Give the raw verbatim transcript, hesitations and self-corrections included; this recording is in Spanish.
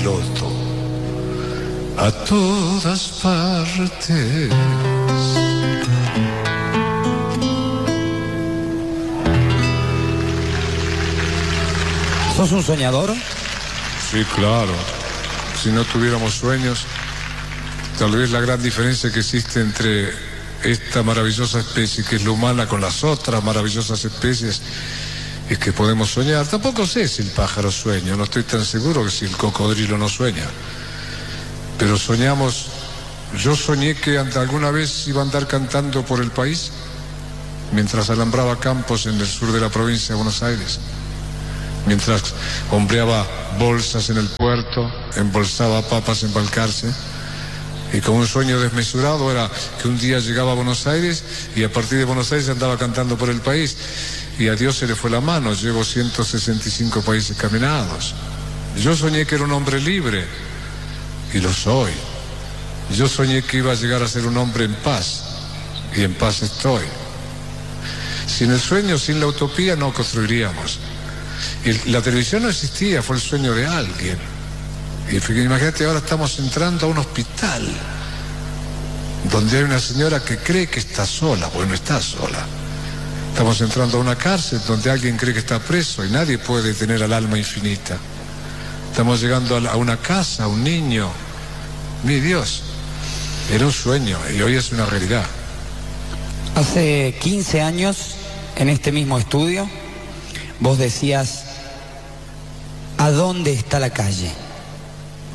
piloto a todas partes. ¿Sos un soñador? Sí, claro. Si no tuviéramos sueños, tal vez la gran diferencia que existe entre esta maravillosa especie que es la humana con las otras maravillosas especies es que podemos soñar. Tampoco sé si el pájaro sueña, no estoy tan seguro que si el cocodrilo no sueña. Pero soñamos. Yo soñé que alguna vez iba a andar cantando por el país mientras alambraba campos en el sur de la provincia de Buenos Aires, mientras hombreaba bolsas en el puerto, embolsaba papas en Balcarce, y como un sueño desmesurado era que un día llegaba a Buenos Aires y a partir de Buenos Aires andaba cantando por el país, y a Dios se le fue la mano, llevo ciento sesenta y cinco países caminados. Yo soñé que era un hombre libre, y lo soy. Yo soñé que iba a llegar a ser un hombre en paz, y en paz estoy. Sin el sueño, sin la utopía, no construiríamos. Y la televisión no existía, fue el sueño de alguien. Y imagínate, ahora estamos entrando a un hospital donde hay una señora que cree que está sola, porque no está sola. Estamos entrando a una cárcel donde alguien cree que está preso y nadie puede tener al alma infinita. Estamos llegando a una casa, a un niño. Mi Dios, era un sueño y hoy es una realidad. Hace quince años, en este mismo estudio, vos decías: ¿a dónde está la calle?